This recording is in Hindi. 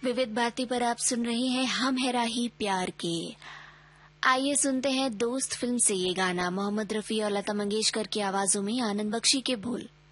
विविध भारती पर आप सुन रहे हैं हम है राही प्यार के। आइए सुनते हैं दोस्त फिल्म से ये गाना, मोहम्मद रफी और लता मंगेशकर की आवाजों में, आनंद बख्शी के बोल।